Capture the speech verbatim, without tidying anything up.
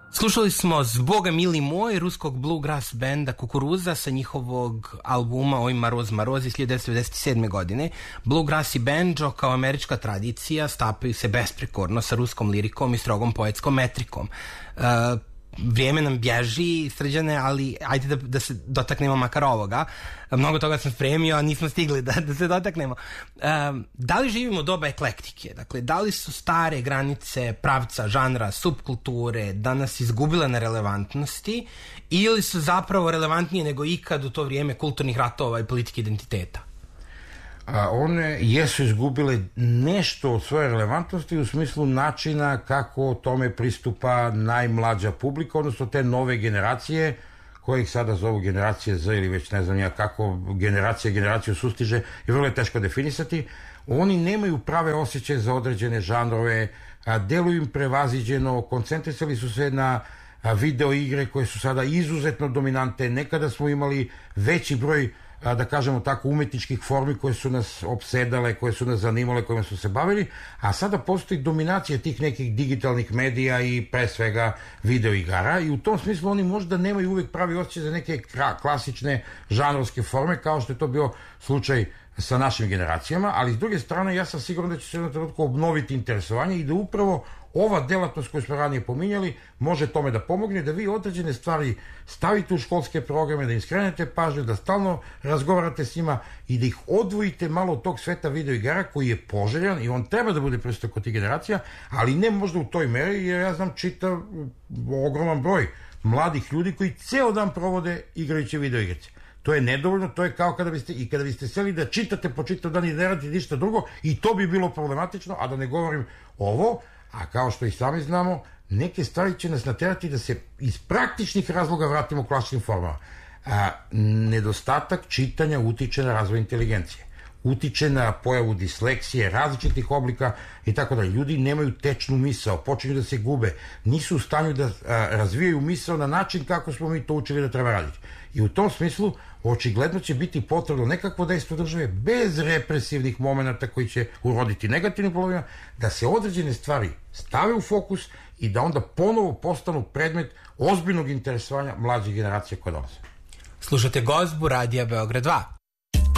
Slušali smo Zboga mili moj ruskog bluegrass benda Kukuruza sa njihovog albuma Oj Maroz Maroz iz hiljadu devetsto devedeset sedme. godine. Bluegrass i banjo kao američka tradicija stapaju se besprekorno sa ruskom lirikom i strogom poetskom metrikom. Uh, Vrijeme nam bježi, Srđane, ali ajde da, da se dotaknemo makar ovoga. Mnogo toga sam spremio, a nismo stigli da, da se dotaknemo. Um, da li živimo u doba eklektike? Dakle, da li su stare granice pravca, žanra, subkulture danas izgubile na relevantnosti ili su zapravo relevantnije nego ikad u to vrijeme kulturnih ratova i politike identiteta? A one jesu izgubile nešto od svoje relevantnosti u smislu načina kako tome pristupa najmlađa publika, odnosno te nove generacije, koje ih sada zovu generacije Z ili već ne znam ja kako generacija generaciju sustiže, je vrlo teško definisati. Oni nemaju prave osjećaje za određene žanrove, deluju im prevaziđeno, koncentrisali su se na video igre koje su sada izuzetno dominante. Nekada smo imali veći broj, da kažemo tako, umetničkih formi koje su nas opsedale, koje su nas zanimale, kojima su se bavili, a sada postoji dominacija tih nekih digitalnih medija i pre svega video igara i u tom smislu oni možda nemaju uvijek pravi osjećaj za neke klasične žanrovske forme kao što je to bio slučaj sa našim generacijama, ali s druge strane ja sam siguran da će se jednom trenutku obnoviti interesovanje i da upravo ova delatnost koju smo ranije pominjali može tome da pomogne, da vi određene stvari stavite u školske programe, da im skrenete pažnju, da stalno razgovarate s njima i da ih odvojite malo od tog sveta video igara koji je poželjan i on treba da bude prisutan kod tih generacija, ali ne možda u toj meri, jer ja znam čitav ogroman broj mladih ljudi koji ceo dan provode igrajući video igrice. To je nedovoljno, to je kao kada biste, i kada biste seli da čitate po čitav dan i ne radite ništa drugo, i to bi bilo problematično, a da ne govorim ovo, a kao što i sami znamo, neke stvari će nas naterati da se iz praktičnih razloga vratimo klasičnim formama. A, nedostatak čitanja utiče na razvoj inteligencije, utiče na pojavu disleksije, različitih oblika i tako da. Ljudi nemaju tečnu misao, počinju da se gube, nisu u stanju da a, razvijaju misao na način kako smo mi to učili da treba raditi. I u tom smislu očigledno će biti potrebno nekakvo dejstvo države bez represivnih momenata koji će uroditi negativnim problemima, da se određene stvari stave u fokus i da onda ponovo postanu predmet ozbiljnog interesovanja mlađih generacija koje dolaze. Slušate Gozbu Radija Beograd dva.